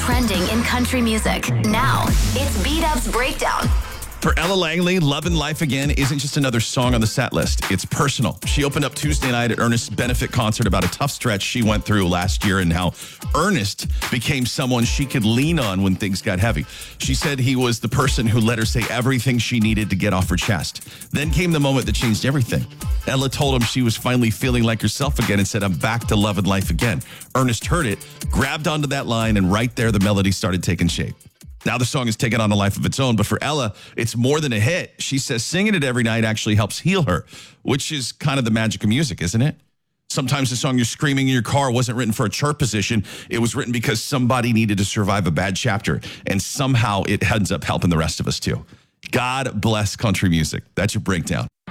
trending in country music. Now, it's B-Dub's Breakdown. For Ella Langley, Lovin' Life Again isn't just another song on the set list. It's personal. She opened up Tuesday night at Ernest's benefit concert about a tough stretch she went through last year and how Ernest became someone she could lean on when things got heavy. She said he was the person who let her say everything she needed to get off her chest. Then came the moment that changed everything. Ella told him she was finally feeling like herself again and said, "I'm back to loving life again." Ernest heard it, grabbed onto that line, and right there the melody started taking shape. Now the song has taken on a life of its own, but for Ella, it's more than a hit. She says singing it every night actually helps heal her, which is kind of the magic of music, isn't it? Sometimes the song you're screaming in your car wasn't written for a chart position. It was written because somebody needed to survive a bad chapter, and somehow it ends up helping the rest of us too. God bless country music. That's your breakdown.